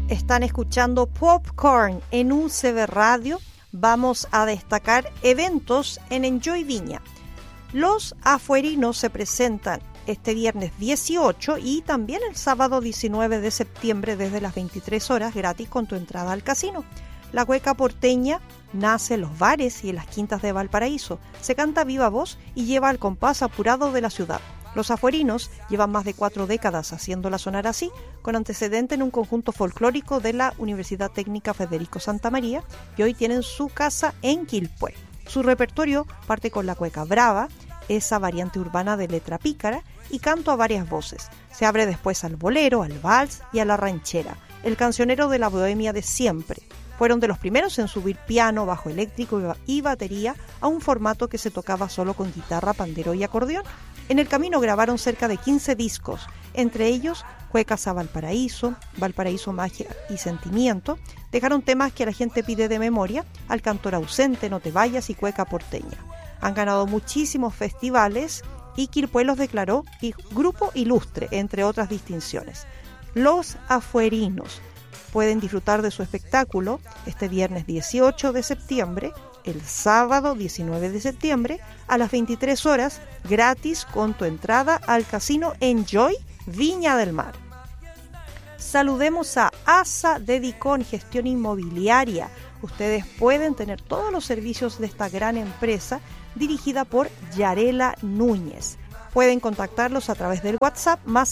Están escuchando Popcorn en UCB Radio. Vamos a destacar eventos en Enjoy Viña. Los afuerinos se presentan este viernes 18 y también el sábado 19 de septiembre desde las 23 horas gratis con tu entrada al casino. La cueca porteña nace en los bares y en las quintas de Valparaíso. Se canta a viva voz y lleva al compás apurado de la ciudad. Los afuerinos llevan más de 4 décadas haciéndola sonar así, con antecedente en un conjunto folclórico de la Universidad Técnica Federico Santa María, y hoy tienen su casa en Quilpué. Su repertorio parte con la cueca brava, esa variante urbana de letra pícara, y canto a varias voces. Se abre después al bolero, al vals y a la ranchera, el cancionero de la bohemia de siempre. Fueron de los primeros en subir piano, bajo eléctrico y batería a un formato que se tocaba solo con guitarra, pandero y acordeón. En el camino grabaron cerca de 15 discos, entre ellos Cuecas a Valparaíso, Valparaíso Magia y Sentimiento. Dejaron temas que la gente pide de memoria, Al cantor ausente, No te vayas y Cueca porteña. Han ganado muchísimos festivales y Quilpué los declaró Grupo Ilustre, entre otras distinciones. Los afuerinos pueden disfrutar de su espectáculo este viernes 18 de septiembre, el sábado 19 de septiembre a las 23 horas, gratis con tu entrada al casino Enjoy Viña del Mar. Saludemos a ASA Dedicon Gestión Inmobiliaria. Ustedes pueden tener todos los servicios de esta gran empresa dirigida por Yarela Núñez. Pueden contactarlos a través del WhatsApp más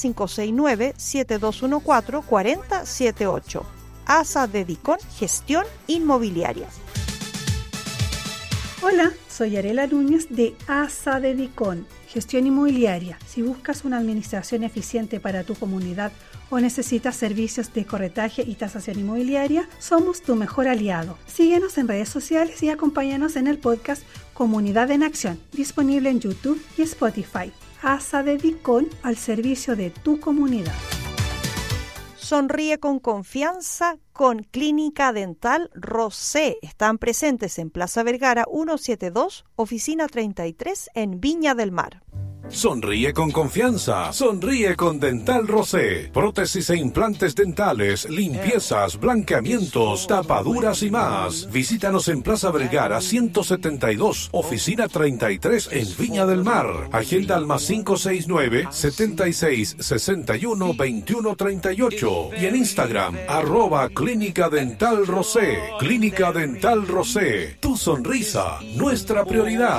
569-7214-4078. ASA Dedicon Gestión Inmobiliaria. Hola, soy Arela Núñez de ASA Dedicon, Gestión Inmobiliaria. Si buscas una administración eficiente para tu comunidad o necesitas servicios de corretaje y tasación inmobiliaria, somos tu mejor aliado. Síguenos en redes sociales y acompáñanos en el podcast Comunidad en Acción, disponible en YouTube y Spotify. ASA Dedicon, al servicio de tu comunidad. Sonríe con confianza con Clínica Dental Rosé. Están presentes en Plaza Vergara 172, oficina 33 en Viña del Mar. Sonríe con confianza, sonríe con Dental Rosé. Prótesis e implantes dentales, limpiezas, blanqueamientos, tapaduras y más. Visítanos en Plaza Vergara 172, oficina 33 en Viña del Mar. Agenda al más 569-7661-2138 y en Instagram @Clínica Dental Rosé. Clínica Dental Rosé, tu sonrisa, nuestra prioridad.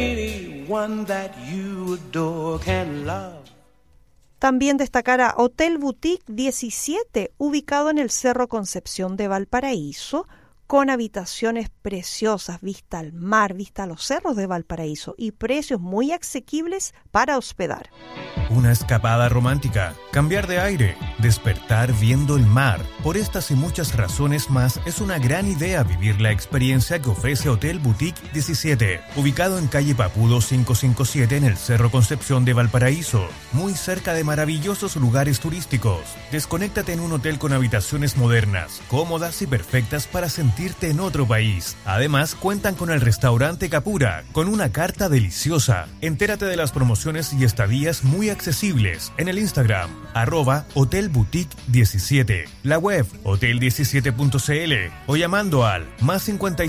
También destacará Hotel Boutique 17, ubicado en el Cerro Concepción de Valparaíso, con habitaciones preciosas, vista al mar, vista a los cerros de Valparaíso y precios muy asequibles para hospedar. Una escapada romántica, cambiar de aire, despertar viendo el mar. Por estas y muchas razones más, es una gran idea vivir la experiencia que ofrece Hotel Boutique 17, ubicado en calle Papudo 557 en el Cerro Concepción de Valparaíso, muy cerca de maravillosos lugares turísticos. Desconéctate en un hotel con habitaciones modernas, cómodas y perfectas para sentirte en otro país. Además, cuentan con el restaurante Capura, con una carta deliciosa. Entérate de las promociones y estadías muy accesibles en el Instagram, @Hotel Boutique 17, la web hotel17.cl o llamando al más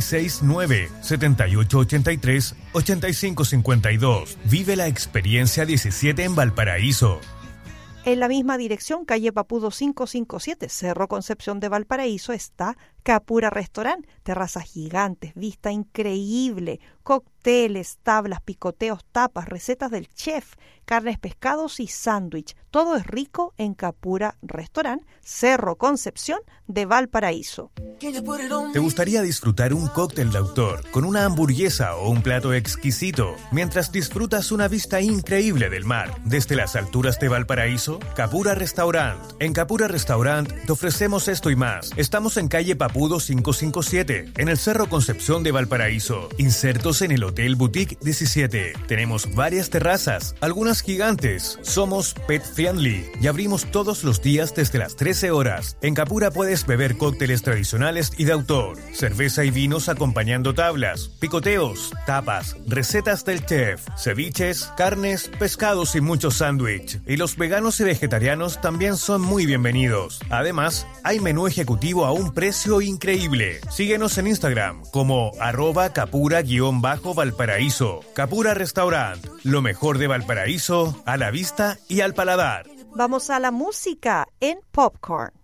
569-7883-8552. Vive la experiencia 17 en Valparaíso. En la misma dirección, calle Papudo 557, Cerro Concepción de Valparaíso, está Capura Restaurant. Terrazas gigantes, vista increíble, cócteles, tablas, picoteos, tapas, recetas del chef, carnes, pescados y sándwich. Todo es rico en Capura Restaurant, Cerro Concepción de Valparaíso. ¿Te gustaría disfrutar un cóctel de autor con una hamburguesa o un plato exquisito mientras disfrutas una vista increíble del mar desde las alturas de Valparaíso? Capura Restaurant. En Capura Restaurant te ofrecemos esto y más. Estamos en calle Papudo Mapudo 557, en el Cerro Concepción de Valparaíso. Insertos en el Hotel Boutique 17. Tenemos varias terrazas, algunas gigantes. Somos pet friendly y abrimos todos los días desde las 13 horas. En Capura puedes beber cócteles tradicionales y de autor, cerveza y vinos acompañando tablas, picoteos, tapas, recetas del chef, ceviches, carnes, pescados y muchos sándwich. Y los veganos y vegetarianos también son muy bienvenidos. Además, hay menú ejecutivo a un precio increíble. Síguenos en Instagram como @capura_valparaíso. Capura Restaurant, lo mejor de Valparaíso a la vista y al paladar. Vamos a la música en Popcorn.